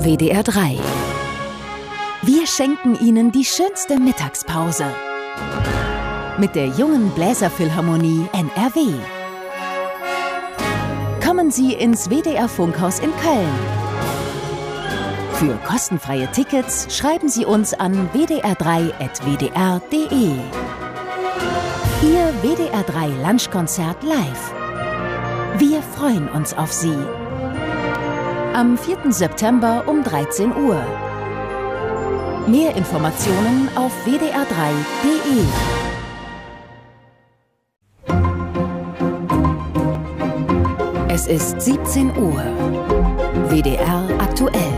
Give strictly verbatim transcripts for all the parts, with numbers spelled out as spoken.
W D R drei. Wir schenken Ihnen die schönste Mittagspause. Mit der jungen Bläserphilharmonie N R W. Kommen Sie ins W D R-Funkhaus in Köln. Für kostenfreie Tickets schreiben Sie uns an w d r drei at w d r punkt d e. Ihr W D R drei Lunchkonzert live. Wir freuen uns auf Sie. Am vierten September um dreizehn Uhr. Mehr Informationen auf w d r drei punkt d e. Es ist siebzehn Uhr. W D R aktuell.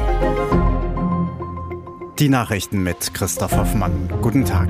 Die Nachrichten mit Christoph Hoffmann. Guten Tag.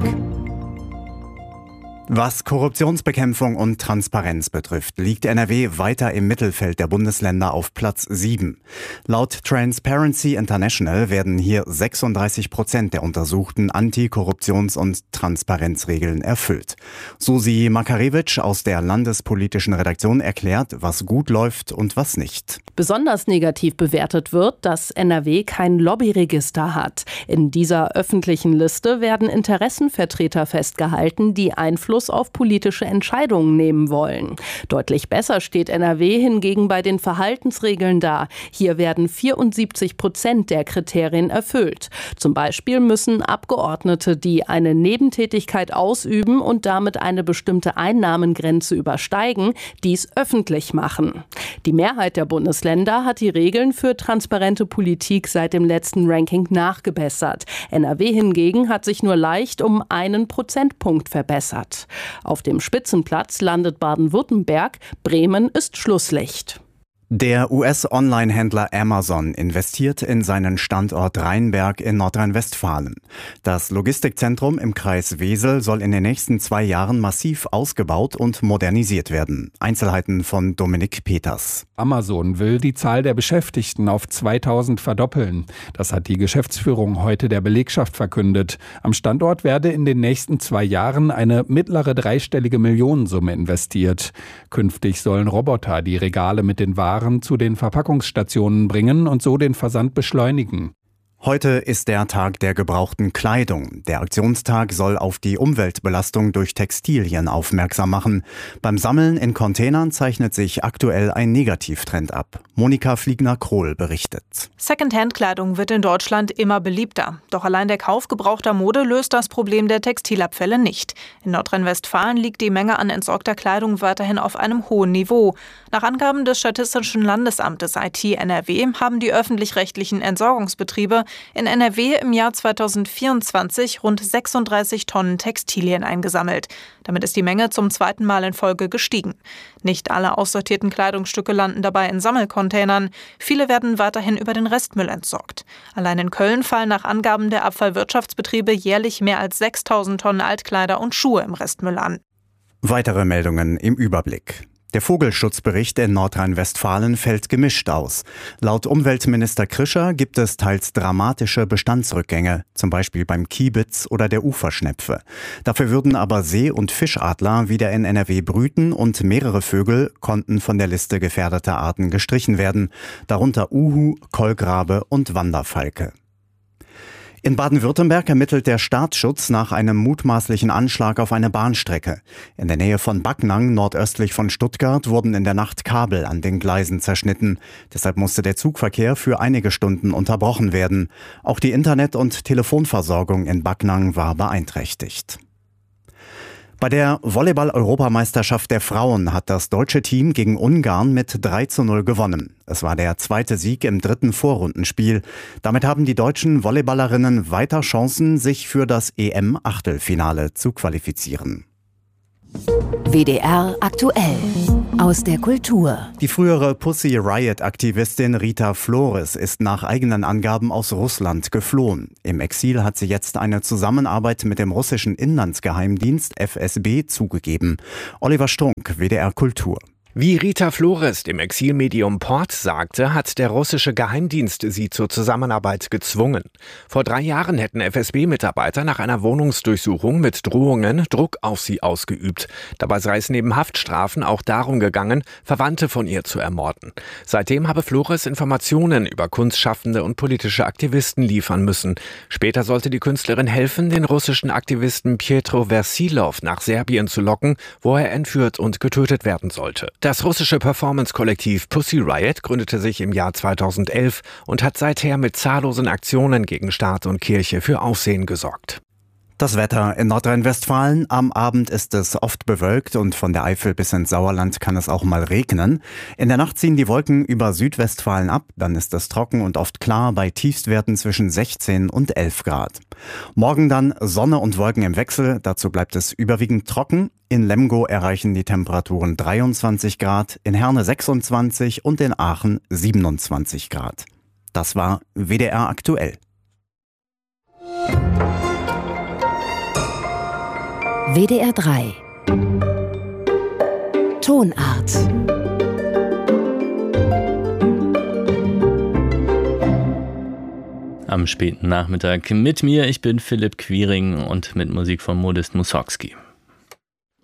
Was Korruptionsbekämpfung und Transparenz betrifft, liegt N R W weiter im Mittelfeld der Bundesländer auf Platz sieben. Laut Transparency International werden hier sechsunddreißig Prozent der untersuchten Antikorruptions- und Transparenzregeln erfüllt. Susi Makarewitsch aus der landespolitischen Redaktion erklärt, was gut läuft und was nicht. Besonders negativ bewertet wird, dass N R W kein Lobbyregister hat. In dieser öffentlichen Liste werden Interessenvertreter festgehalten, die Einfluss auf politische Entscheidungen nehmen wollen. Deutlich besser steht N R W hingegen bei den Verhaltensregeln da. Hier werden vierundsiebzig Prozent der Kriterien erfüllt. Zum Beispiel müssen Abgeordnete, die eine Nebentätigkeit ausüben und damit eine bestimmte Einnahmengrenze übersteigen, dies öffentlich machen. Die Mehrheit der Bundesländer hat die Regeln für transparente Politik seit dem letzten Ranking nachgebessert. N R W hingegen hat sich nur leicht um einen Prozentpunkt verbessert. Auf dem Spitzenplatz landet Baden-Württemberg. Bremen ist Schlusslicht. Der U S-Online-Händler Amazon investiert in seinen Standort Rheinberg in Nordrhein-Westfalen. Das Logistikzentrum im Kreis Wesel soll in den nächsten zwei Jahren massiv ausgebaut und modernisiert werden. Einzelheiten von Dominik Peters. Amazon will die Zahl der Beschäftigten auf zweitausend verdoppeln. Das hat die Geschäftsführung heute der Belegschaft verkündet. Am Standort werde in den nächsten zwei Jahren eine mittlere dreistellige Millionensumme investiert. Künftig sollen Roboter die Regale mit den Waren zu den Verpackungsstationen bringen und so den Versand beschleunigen. Heute ist der Tag der gebrauchten Kleidung. Der Aktionstag soll auf die Umweltbelastung durch Textilien aufmerksam machen. Beim Sammeln in Containern zeichnet sich aktuell ein Negativtrend ab. Monika Fliegner-Krohl berichtet. Secondhand-Kleidung wird in Deutschland immer beliebter. Doch allein der Kauf gebrauchter Mode löst das Problem der Textilabfälle nicht. In Nordrhein-Westfalen liegt die Menge an entsorgter Kleidung weiterhin auf einem hohen Niveau. Nach Angaben des Statistischen Landesamtes I T N R W haben die öffentlich-rechtlichen Entsorgungsbetriebe in N R W im Jahr zweitausendvierundzwanzig rund sechsunddreißig Tonnen Textilien eingesammelt. Damit ist die Menge zum zweiten Mal in Folge gestiegen. Nicht alle aussortierten Kleidungsstücke landen dabei in Sammelcontainern. Viele werden weiterhin über den Restmüll entsorgt. Allein in Köln fallen nach Angaben der Abfallwirtschaftsbetriebe jährlich mehr als sechstausend Tonnen Altkleider und Schuhe im Restmüll an. Weitere Meldungen im Überblick. Der Vogelschutzbericht in Nordrhein-Westfalen fällt gemischt aus. Laut Umweltminister Krischer gibt es teils dramatische Bestandsrückgänge, zum Beispiel beim Kiebitz oder der Uferschnepfe. Dafür würden aber See- und Fischadler wieder in N R W brüten und mehrere Vögel konnten von der Liste gefährdeter Arten gestrichen werden, darunter Uhu, Kolkrabe und Wanderfalke. In Baden-Württemberg ermittelt der Staatsschutz nach einem mutmaßlichen Anschlag auf eine Bahnstrecke. In der Nähe von Backnang, nordöstlich von Stuttgart, wurden in der Nacht Kabel an den Gleisen zerschnitten. Deshalb musste der Zugverkehr für einige Stunden unterbrochen werden. Auch die Internet- und Telefonversorgung in Backnang war beeinträchtigt. Bei der Volleyball-Europameisterschaft der Frauen hat das deutsche Team gegen Ungarn mit drei zu null gewonnen. Es war der zweite Sieg im dritten Vorrundenspiel. Damit haben die deutschen Volleyballerinnen weiter Chancen, sich für das E M-Achtelfinale zu qualifizieren. W D R aktuell. Aus der Kultur. Die frühere Pussy Riot-Aktivistin Rita Flores ist nach eigenen Angaben aus Russland geflohen. Im Exil hat sie jetzt eine Zusammenarbeit mit dem russischen Inlandsgeheimdienst F S B zugegeben. Oliver Strunk, W D R Kultur. Wie Rita Flores dem Exilmedium Port sagte, hat der russische Geheimdienst sie zur Zusammenarbeit gezwungen. Vor drei Jahren hätten F S B-Mitarbeiter nach einer Wohnungsdurchsuchung mit Drohungen Druck auf sie ausgeübt. Dabei sei es neben Haftstrafen auch darum gegangen, Verwandte von ihr zu ermorden. Seitdem habe Flores Informationen über Kunstschaffende und politische Aktivisten liefern müssen. Später sollte die Künstlerin helfen, den russischen Aktivisten Pietro Versilov nach Serbien zu locken, wo er entführt und getötet werden sollte. Das russische Performance-Kollektiv Pussy Riot gründete sich im Jahr zweitausendelf und hat seither mit zahllosen Aktionen gegen Staat und Kirche für Aufsehen gesorgt. Das Wetter in Nordrhein-Westfalen. Am Abend ist es oft bewölkt und von der Eifel bis ins Sauerland kann es auch mal regnen. In der Nacht ziehen die Wolken über Südwestfalen ab, dann ist es trocken und oft klar bei Tiefstwerten zwischen sechzehn und elf Grad. Morgen dann Sonne und Wolken im Wechsel, dazu bleibt es überwiegend trocken. In Lemgo erreichen die Temperaturen dreiundzwanzig Grad, in Herne sechsundzwanzig und in Aachen siebenundzwanzig Grad. Das war W D R aktuell. W D R drei Tonart. Am späten Nachmittag mit mir, ich bin Philipp Quiring und mit Musik von Modest Mussorgsky.